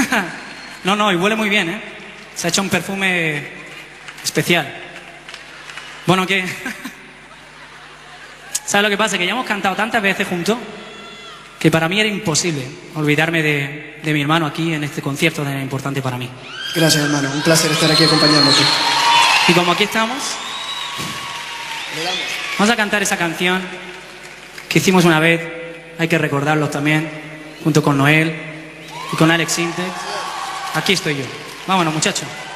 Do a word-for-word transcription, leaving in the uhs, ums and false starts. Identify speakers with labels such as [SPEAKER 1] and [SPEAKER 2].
[SPEAKER 1] No, no, y huele muy bien, ¿eh? Se ha hecho un perfume especial. Bueno, ¿qué? ¿Sabes lo que pasa? Que ya hemos cantado tantas veces juntos que para mí era imposible olvidarme de, de mi hermano aquí en este concierto tan importante para mí.
[SPEAKER 2] Gracias, hermano. Un placer estar aquí acompañándote.
[SPEAKER 1] Y como aquí estamos,
[SPEAKER 2] Le damos.
[SPEAKER 1] vamos a cantar esa canción que hicimos una vez. Hay que recordarlos también, junto con Noel y con Alex Sintek. Aquí estoy yo. Vámonos, muchachos.